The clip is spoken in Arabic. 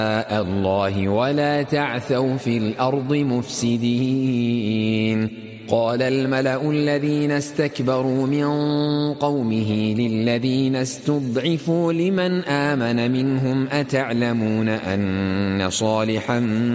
الله ولا تعثوا في الأرض مفسدين. قال الملأ الذين استكبروا من قومه للذين استضعفوا لمن آمن منهم أتعلمون أن صالحا